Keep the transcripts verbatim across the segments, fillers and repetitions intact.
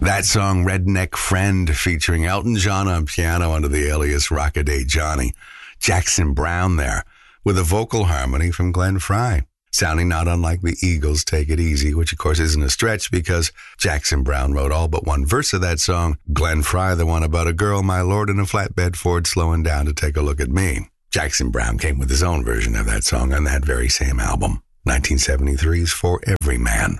That song, Redneck Friend, featuring Elton John on piano under the alias Rockaday Johnny. Jackson Browne there, with a vocal harmony from Glenn Frey, sounding not unlike the Eagles' Take It Easy, which of course isn't a stretch because Jackson Browne wrote all but one verse of that song. Glenn Frey, the one about a girl, my lord, in a flatbed Ford slowing down to take a look at me. Jackson Browne came with his own version of that song on that very same album, nineteen seventy-three's For Every Man.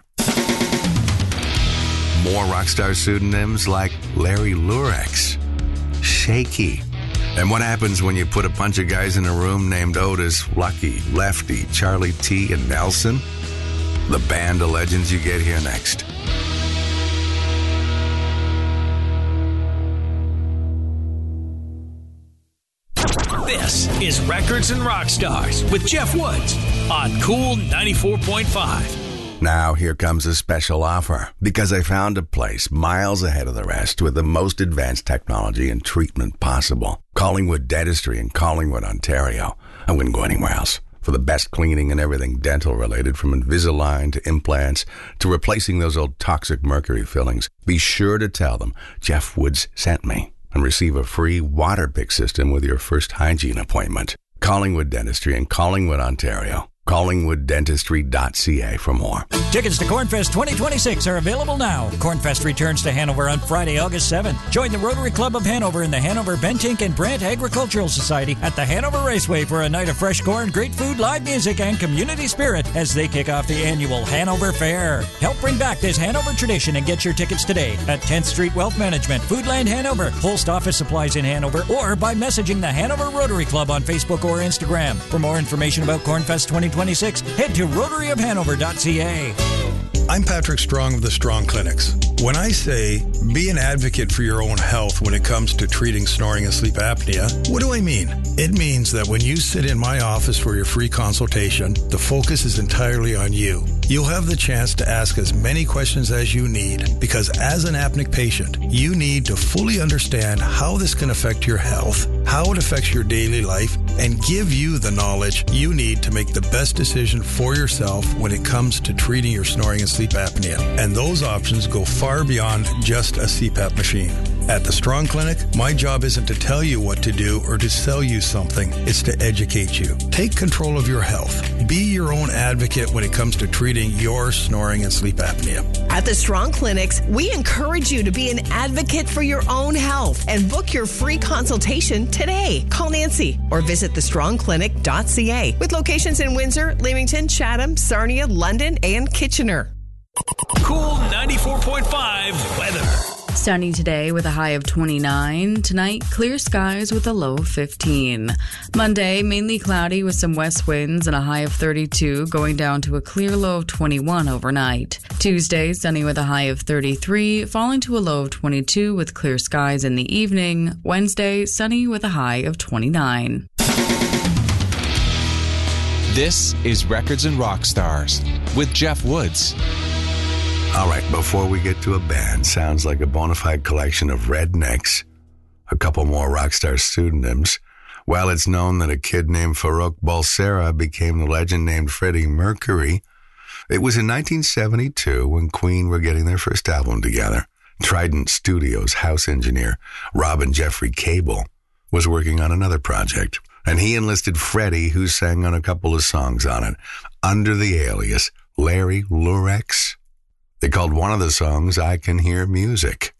More rock star pseudonyms like Larry Lurex, Shaky. And what happens when you put a bunch of guys in a room named Otis, Lucky, Lefty, Charlie T, and Nelson? The band of legends you get here next. This is Records and Rock Stars with Jeff Woods on Cool ninety-four point five. Now here comes a special offer, because I found a place miles ahead of the rest with the most advanced technology and treatment possible. Collingwood Dentistry in Collingwood, Ontario. I wouldn't go anywhere else. For the best cleaning and everything dental related, from Invisalign to implants to replacing those old toxic mercury fillings. Be sure to tell them Jeff Woods sent me and receive a free water pick system with your first hygiene appointment. Collingwood Dentistry in Collingwood, Ontario. collingwood dentistry dot c a for more. Tickets to Cornfest twenty twenty-six are available now. Cornfest returns to Hanover on Friday, August seventh. Join the Rotary Club of Hanover and the Hanover Bentinck and Brant Agricultural Society at the Hanover Raceway for a night of fresh corn, great food, live music, and community spirit as they kick off the annual Hanover Fair. Help bring back this Hanover tradition and get your tickets today at tenth Street Wealth Management, Foodland Hanover, Holst Office Supplies in Hanover, or by messaging the Hanover Rotary Club on Facebook or Instagram. For more information about Cornfest twenty twenty-six, head to rotary of hanover dot c a. I'm Patrick Strong of the Strong Clinics. When I say be an advocate for your own health when it comes to treating snoring and sleep apnea, what do I mean? It means that when you sit in my office for your free consultation, the focus is entirely on you. You'll have the chance to ask as many questions as you need, because as an apneic patient, you need to fully understand how this can affect your health, how it affects your daily life, and give you the knowledge you need to make the best decision for yourself when it comes to treating your snoring and sleep apnea. And those options go far beyond just a C PAP machine. At the Strong Clinic, my job isn't to tell you what to do or to sell you something. It's to educate you. Take control of your health. Be your own advocate when it comes to treating your snoring and sleep apnea. At the Strong Clinics, we encourage you to be an advocate for your own health and book your free consultation today. Call Nancy or visit the strong clinic dot c a with locations in Windsor, Leamington, Chatham, Sarnia, London, and Kitchener. Cool ninety-four point five weather. Sunny today with a high of twenty-nine. Tonight, clear skies with a low of fifteen. Monday, mainly cloudy with some west winds and a high of thirty-two, going down to a clear low of twenty-one overnight. Tuesday, sunny with a high of thirty-three, falling to a low of twenty-two with clear skies in the evening. Wednesday, sunny with a high of twenty-nine. This is Records and Rock Stars with Jeff Woods. All right, before we get to a band, sounds like a bona fide collection of rednecks. A couple more rock star pseudonyms. Well, it's known that a kid named Farouk Balsera became the legend named Freddie Mercury. It was in nineteen seventy-two when Queen were getting their first album together. Trident Studios house engineer Robin Jeffrey Cable was working on another project, and he enlisted Freddie, who sang on a couple of songs on it, under the alias Larry Lurex. They called one of the songs I Can Hear Music.